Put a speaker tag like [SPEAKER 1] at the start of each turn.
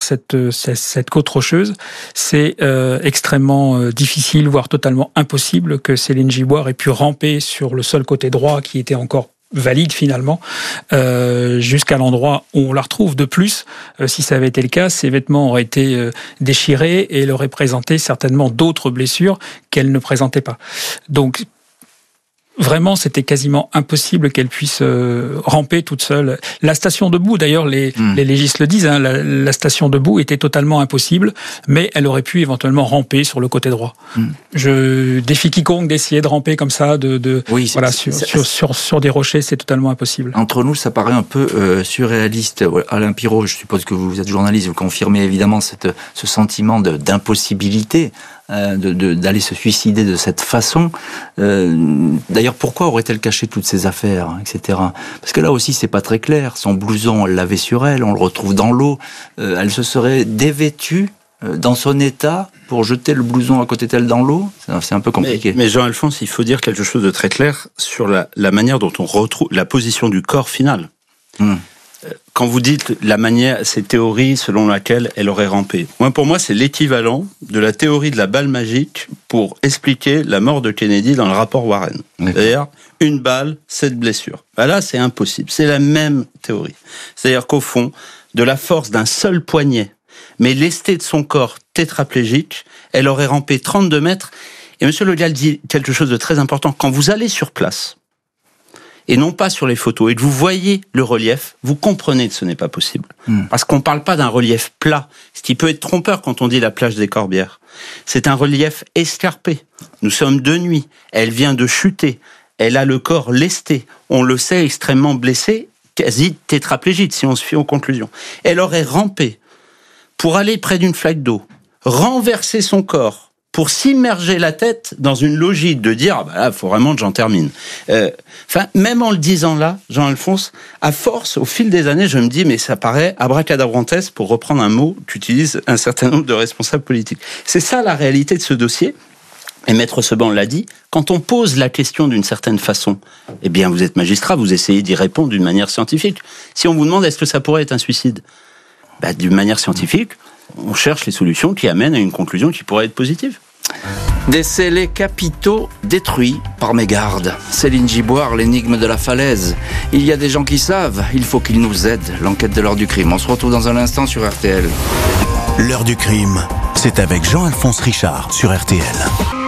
[SPEAKER 1] cette côte rocheuse, c'est extrêmement difficile, voire totalement impossible que Céline Giboire ait pu ramper sur le seul côté droit qui était encore valide finalement, jusqu'à l'endroit où on la retrouve. De plus, si ça avait été le cas, ses vêtements auraient été déchirés et elle aurait présenté certainement d'autres blessures qu'elle ne présentait pas. Donc, vraiment, c'était quasiment impossible qu'elle puisse ramper toute seule. La station debout, d'ailleurs, les légistes le disent, hein, la station debout était totalement impossible, mais elle aurait pu éventuellement ramper sur le côté droit. Je défie quiconque d'essayer de ramper comme ça, sur des rochers, c'est totalement impossible.
[SPEAKER 2] Entre nous, ça paraît un peu surréaliste. Alain Pirot, je suppose que vous êtes journaliste, vous confirmez évidemment ce sentiment d'impossibilité. D'aller se suicider de cette façon. D'ailleurs, pourquoi aurait-elle caché toutes ces affaires, etc. Parce que là aussi, c'est pas très clair. Son blouson, elle l'avait sur elle, on le retrouve dans l'eau. Elle se serait dévêtue dans son état pour jeter le blouson à côté d'elle dans l'eau. C'est un peu compliqué.
[SPEAKER 3] Mais Jean-Alphonse, il faut dire quelque chose de très clair sur la manière dont on retrouve la position du corps final. Quand vous dites la manière, ces théories selon laquelle elle aurait rampé. Pour moi, c'est l'équivalent de la théorie de la balle magique pour expliquer la mort de Kennedy dans le rapport Warren. C'est-à-dire, une balle, 7 blessures. Là, c'est impossible. C'est la même théorie. C'est-à-dire qu'au fond, de la force d'un seul poignet, mais lesté de son corps tétraplégique, elle aurait rampé 32 mètres. Et M. Le Gall dit quelque chose de très important. Quand vous allez sur place, et non pas sur les photos, et que vous voyez le relief, vous comprenez que ce n'est pas possible. Parce qu'on ne parle pas d'un relief plat, ce qui peut être trompeur quand on dit la plage des Corbières. C'est un relief escarpé. Nous sommes de nuit, elle vient de chuter, elle a le corps lesté, on le sait, extrêmement blessé, quasi tétraplégique, si on se fie aux conclusions. Elle aurait rampé pour aller près d'une flaque d'eau, renverser son corps, pour s'immerger la tête dans une logique de dire il faut vraiment que j'en termine. Même en le disant là, Jean-Alphonse, à force, au fil des années, je me dis mais ça paraît abracadabrantesque pour reprendre un mot qu'utilisent un certain nombre de responsables politiques. C'est ça la réalité de ce dossier. Et Maître Seban l'a dit, quand on pose la question d'une certaine façon, eh bien vous êtes magistrat, vous essayez d'y répondre d'une manière scientifique. Si on vous demande est-ce que ça pourrait être un suicide, d'une manière scientifique, on cherche les solutions qui amènent à une conclusion qui pourrait être positive.
[SPEAKER 2] Des scellés capitaux détruits par mégarde. Céline Giboire, l'énigme de la falaise. Il y a des gens qui savent, il faut qu'ils nous aident. L'enquête de l'heure du crime. On se retrouve dans un instant sur RTL.
[SPEAKER 4] L'heure du crime, c'est avec Jean-Alphonse Richard sur RTL.